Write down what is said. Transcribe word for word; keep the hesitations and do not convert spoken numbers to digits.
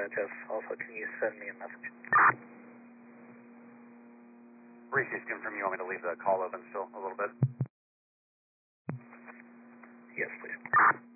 uh, Jeff Alpha, can you send me a message? Reese, just confirm you want me to leave the call open still a little bit? Yes, please.